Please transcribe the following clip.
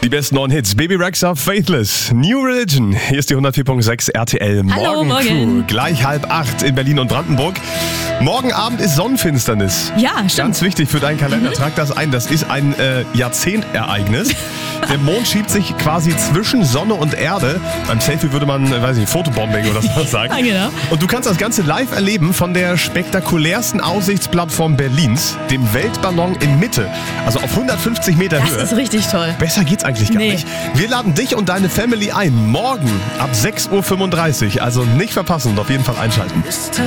Die besten neuen Hits. Baby Rexha, Faithless, New Religion. Hier ist die 104.6 RTL Hallo, Morgen. Gleich 7:30 in Berlin und Brandenburg. Morgen Abend ist Sonnenfinsternis. Ja, stimmt. Ganz wichtig für deinen Kalender. Trag das ein. Das ist ein Jahrzehntereignis. Der Mond schiebt sich quasi zwischen Sonne und Erde. Beim Selfie würde man, weiß nicht, Fotobombing oder so sagen. Ja, genau. Und du kannst das Ganze live erleben von der spektakulärsten Aussichtsplattform Berlins, dem Weltballon in Mitte. Also auf 150 Meter Das Höhe. ist richtig toll. Besser geht's eigentlich gar Nee. nicht. Wir laden dich und deine Family ein. Morgen ab 6:35 Uhr. Also nicht verpassen und auf jeden Fall einschalten.